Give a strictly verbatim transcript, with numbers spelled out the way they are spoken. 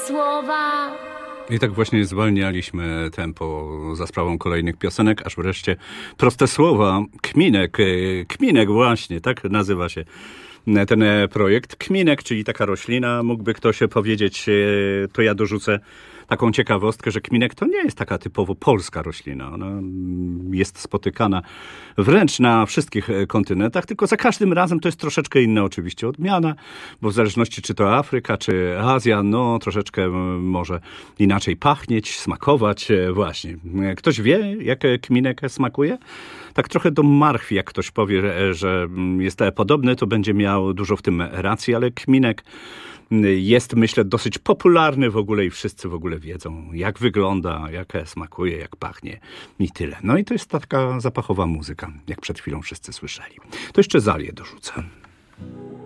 słowa. I tak właśnie zwalnialiśmy tempo za sprawą kolejnych piosenek, aż wreszcie proste słowa. Kminek, kminek właśnie, tak nazywa się ten projekt. Kminek, czyli taka roślina, mógłby ktoś powiedzieć, to ja dorzucę taką ciekawostkę, że kminek to nie jest taka typowo polska roślina. Ona jest spotykana wręcz na wszystkich kontynentach, tylko za każdym razem to jest troszeczkę inna oczywiście odmiana, bo w zależności czy to Afryka, czy Azja, no troszeczkę może inaczej pachnieć, smakować. Właśnie. Ktoś wie, jak kminek smakuje? Tak trochę do marchwi, jak ktoś powie, że jest podobny, to będzie miał dużo w tym racji, ale kminek jest, myślę, dosyć popularny w ogóle i wszyscy w ogóle wiedzą, jak wygląda, jak smakuje, jak pachnie i tyle. No i to jest taka zapachowa muzyka, jak przed chwilą wszyscy słyszeli. To jeszcze Zalię dorzucę.